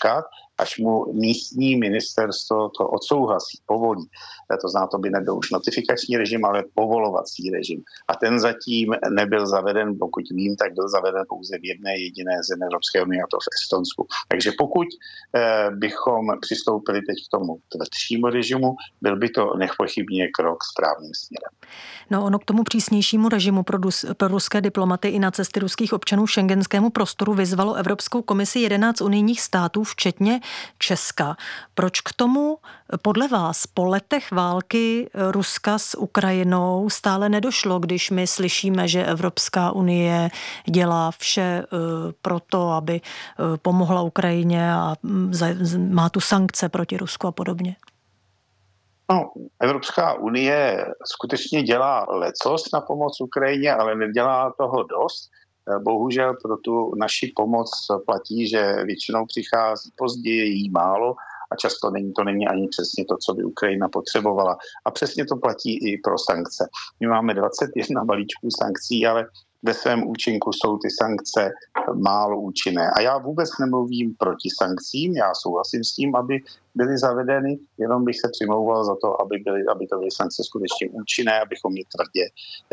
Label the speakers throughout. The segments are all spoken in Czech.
Speaker 1: počkat, až mu místní ministerstvo to odsouhlasí, povolí. To znamená, to by nebyl už notifikační režim, ale povolovací režim. A ten zatím nebyl zaveden, pokud vím, tak byl zaveden pouze v jedné jediné zemi Evropské unie, a to v Estonsku. Takže pokud bychom přistoupili teď k tomu tvrdšímu režimu, byl by to nepochybně krok správným směrem.
Speaker 2: No, ono k tomu přísnějšímu režimu pro ruské diplomaty i na cesty ruských občanů v schengenskému prostoru vyzvalo Evropskou komisi 11 unijních států, včetně Česka. Proč k tomu podle vás po letech války Ruska s Ukrajinou stále nedošlo, když my slyšíme, že Evropská unie dělá vše pro to, aby pomohla Ukrajině a má tu sankce proti Rusku a podobně?
Speaker 1: No, Evropská unie skutečně dělá lecos na pomoc Ukrajině, ale nedělá toho dost. Bohužel pro tu naši pomoc platí, že většinou přichází později, jí málo a často to není ani přesně to, co by Ukrajina potřebovala. A přesně to platí i pro sankce. My máme 21 balíčků sankcí, ale ve svém účinku jsou ty sankce málo účinné. A já vůbec nemluvím proti sankcím, já souhlasím s tím, aby byly zavedeny, jenom bych se přimlouval za to, aby to byly sankce skutečně účinné, abychom je tvrdě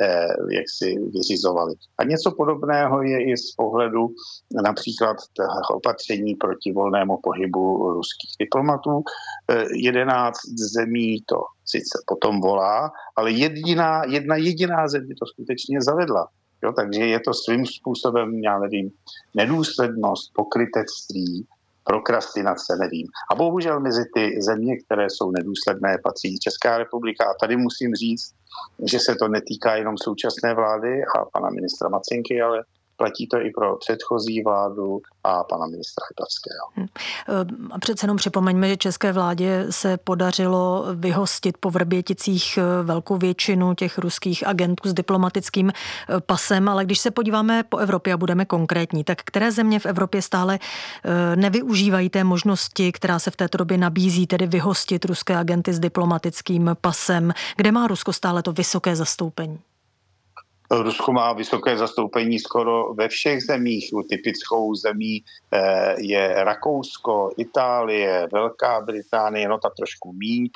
Speaker 1: vyřizovali. A něco podobného je i z pohledu například opatření proti volnému pohybu ruských diplomatů. 11 zemí to sice potom volá, ale jedna jediná země to skutečně zavedla. Jo, takže je to svým způsobem, já nevím, nedůslednost, pokrytectví, prokrastinace, nevím. A bohužel mezi ty země, které jsou nedůsledné, patří Česká republika. A tady musím říct, že se to netýká jenom současné vlády a pana ministra Macinky, ale platí to i pro předchozí vládu a pana ministra Lipavského.
Speaker 2: A přece jenom připomeňme, že české vládě se podařilo vyhostit po Vrběticích velkou většinu těch ruských agentů s diplomatickým pasem, ale když se podíváme po Evropě a budeme konkrétní, tak které země v Evropě stále nevyužívají té možnosti, která se v této době nabízí, tedy vyhostit ruské agenty s diplomatickým pasem? Kde má Rusko stále to vysoké zastoupení?
Speaker 1: Rusko má vysoké zastoupení skoro ve všech zemích. Typickou zemí je Rakousko, Itálie, Velká Británie, no ta trošku míň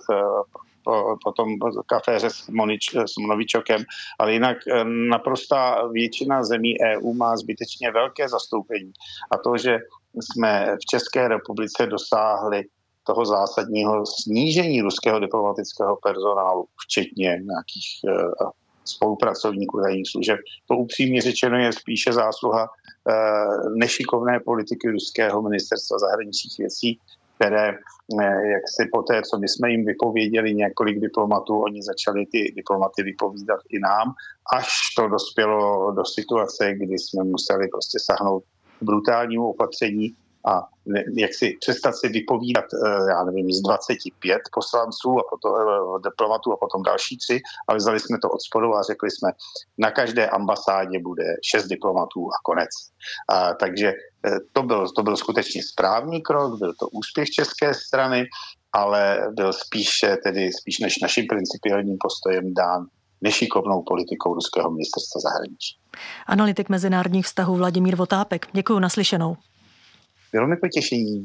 Speaker 1: po tom kaféře s Novičokem, ale jinak naprostá většina zemí EU má zbytečně velké zastoupení. A to, že jsme v České republice dosáhli toho zásadního snížení ruského diplomatického personálu, včetně nějakých spolupracovníků tajných služeb. To upřímně řečeno je spíše zásluha nešikovné politiky ruského ministerstva zahraničních věcí, které jak si poté, co my jsme jim vypověděli několik diplomatů, oni začali ty diplomaty vypovídat i nám, až to dospělo do situace, kdy jsme museli prostě sáhnout k brutálnímu opatření a jak si přestat si vypovídat, já nevím, z 25 poslanců a potom diplomatů a potom další 3, ale vzali jsme to od spodu a řekli jsme, na každé ambasádě bude 6 diplomatů a konec. Takže to byl skutečně správný krok, byl to úspěch české strany, ale byl spíš než naším principiálním postojem dán nešikovnou politikou ruského ministerstva zahraničí.
Speaker 2: Analytik mezinárodních vztahů Vladimír Votápek. Děkuju, naslyšenou.
Speaker 1: Bylo mi potěšení.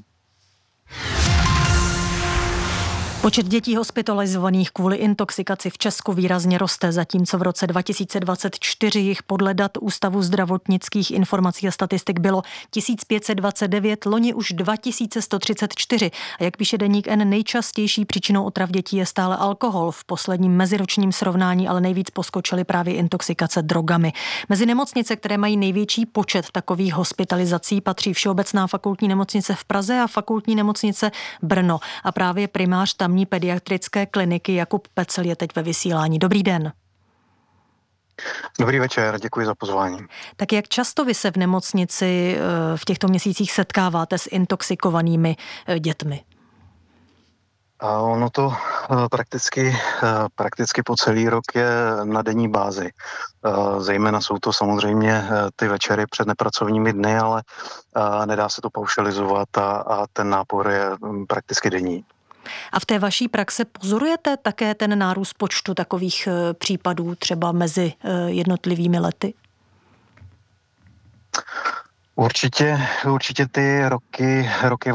Speaker 2: Počet dětí hospitalizovaných kvůli intoxikaci v Česku výrazně roste, zatímco v roce 2024 jich podle dat Ústavu zdravotnických informací a statistik bylo 1529, loni už 2134. A jak píše deník N, nejčastější příčinou otrav dětí je stále alkohol. V posledním meziročním srovnání ale nejvíc poskočily právě intoxikace drogami. Mezi nemocnice, které mají největší počet takových hospitalizací, patří Všeobecná fakultní nemocnice v Praze a Fakultní nemocnice Brno. A právě primář tamní pediatrické kliniky Jakub Pecel je teď ve vysílání. Dobrý den.
Speaker 3: Dobrý večer, děkuji za pozvání.
Speaker 2: Tak jak často vy se v nemocnici v těchto měsících setkáváte s intoxikovanými dětmi?
Speaker 3: A ono to prakticky po celý rok je na denní bázi. Zejména jsou to samozřejmě ty večery před nepracovními dny, ale nedá se to paušalizovat a ten nápor je prakticky denní.
Speaker 2: A v té vaší praxi pozorujete také ten nárůst počtu takových případů třeba mezi jednotlivými lety?
Speaker 3: Určitě ty roky